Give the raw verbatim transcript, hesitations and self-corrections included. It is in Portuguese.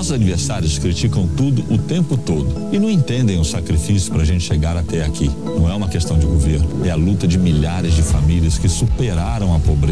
nossos adversários criticam tudo o tempo todo e não entendem o sacrifício para a gente chegar até aqui. Não é uma questão de governo, é a luta de milhares de famílias que superaram a pobreza.